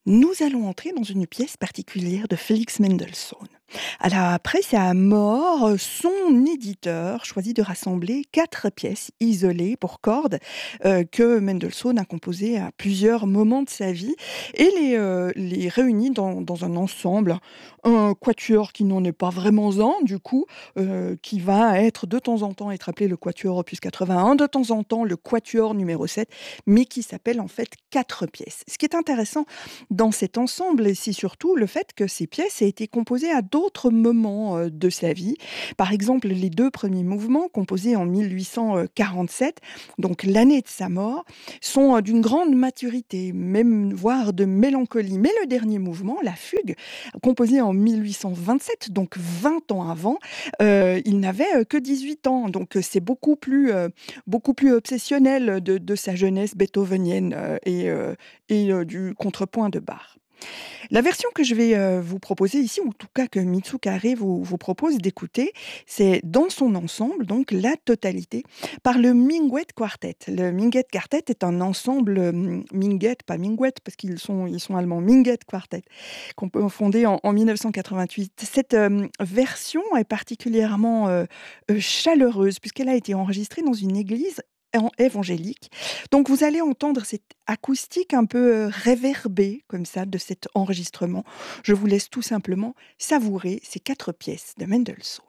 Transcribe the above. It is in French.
Nous allons entrer dans une pièce particulière de Félix Mendelssohn. Après sa mort, son éditeur choisit de rassembler 4 pièces isolées pour cordes, que Mendelssohn a composées à plusieurs moments de sa vie et les réunit dans un ensemble. Un quatuor qui n'en est pas vraiment un du coup, qui va être de temps en temps être appelé le quatuor opus 81, de temps en temps le quatuor numéro 7, mais qui s'appelle en fait 4 pièces. Ce qui est intéressant dans cet ensemble, c'est surtout le fait que ces pièces aient été composées à d'autres moments, de sa vie. Par exemple, les 2 premiers mouvements composés en 1847, donc l'année de sa mort, sont, d'une grande maturité, même voire de mélancolie. Mais le dernier mouvement, la fugue, composé en 1827, donc 20 ans avant, il n'avait, que 18 ans. Donc, c'est beaucoup plus obsessionnel de sa jeunesse beethovenienne, et du contrepoint de Bach. La version que je vais, vous proposer ici, ou en tout cas que Mitsukare vous propose d'écouter, c'est dans son ensemble, donc la totalité, par le Mingguet Quartet. Le Mingguet Quartet est un ensemble, Mingguet, pas Mingguet, parce ils sont allemands, Mingguet Quartet, fondé en 1988. Cette, version est particulièrement, chaleureuse puisqu'elle a été enregistrée dans une église évangélique. Donc vous allez entendre cette acoustique un peu, réverbée comme ça de cet enregistrement. Je vous laisse tout simplement savourer ces 4 pièces de Mendelssohn.